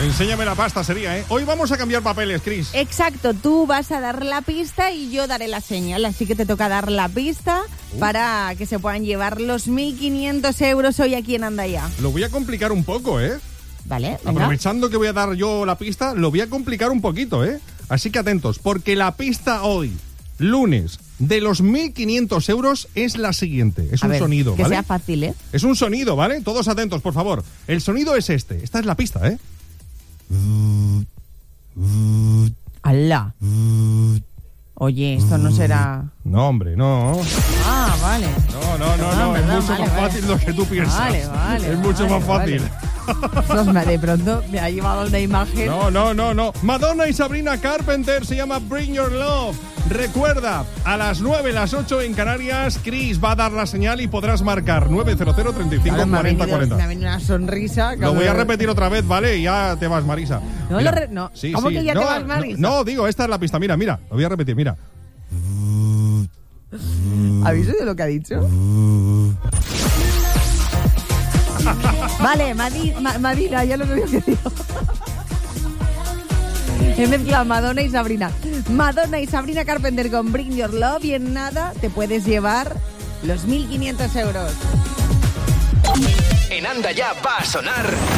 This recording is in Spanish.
Enséñame la pasta sería, ¿eh? Hoy vamos a cambiar papeles, Chris. Exacto, tú vas a dar la pista y yo daré la señal, así que te toca dar la pista para que se puedan llevar los 1.500 euros hoy aquí en Andaya. Lo voy a complicar un poco, ¿eh? Vale, venga. Aprovechando que voy a dar yo la pista, lo voy a complicar un poquito, ¿eh? Así que atentos, porque la pista hoy, lunes, de los 1.500 euros es la siguiente. Es un sonido, ¿vale? Que sea fácil, ¿eh? Es un sonido, ¿vale? Todos atentos, por favor. El sonido es este. Esta es la pista, ¿eh? ¡Hala! Oye, esto no será... No, hombre, no. Ah, vale. No. Es mucho más fácil lo que tú piensas. Vale. Es mucho más fácil. De pronto me ha llevado una imagen. No. Madonna y Sabrina Carpenter, se llama Bring Your Love. Recuerda, a las 9, las 8 en Canarias, Chris va a dar la señal y podrás marcar 900 35 40 40. Me ha venido una sonrisa. Lo voy a repetir otra vez, ¿vale? Y ya te vas, Marisa. No. Sí, ¿Cómo sí. que ya te vas, Marisa? No, digo, esta es la pista. Mira. Lo voy a repetir, mira. ¿Habéis oído lo que ha dicho? Vale, Madina, ya lo veo que digo. He mezclado Madonna y Sabrina. Madonna y Sabrina Carpenter con Bring Your Love y en nada te puedes llevar los 1.500 euros. En Andaya va a sonar